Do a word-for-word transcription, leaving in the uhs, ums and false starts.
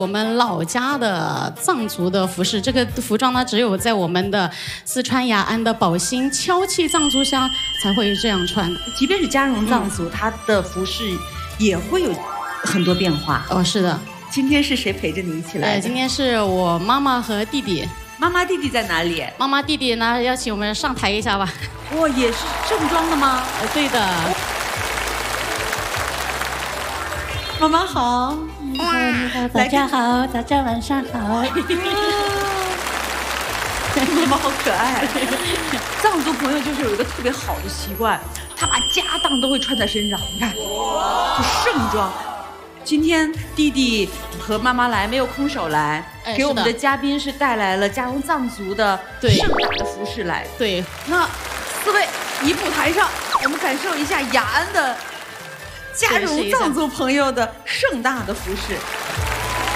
我们老家的藏族的服饰，这个服装呢，只有在我们的四川雅安的宝兴敲气藏族乡才会这样穿。 即便是嘉绒藏族，嗯、它的服饰也会有很多变化。 哦，是的。 今天是谁陪着你一起来的？ 今天是我妈妈和弟弟。 妈妈弟弟在哪里？ 妈妈弟弟呢，要请我们上台一下吧。 哇，也是正装的吗？ 呃，对的。 妈妈好。 你好，你好，大家好，大家晚上好。 妈妈好可爱。藏族朋友就是有一个特别好的习惯，他把家当都会穿在身上。你看，就盛装。今天弟弟和妈妈来，没有空手来，哎、给我们的嘉宾是带来了嘉绒藏族的盛大的服饰来。 对， 那四位移步台上，我们感受一下雅安的嘉绒藏族朋友的盛大的服饰。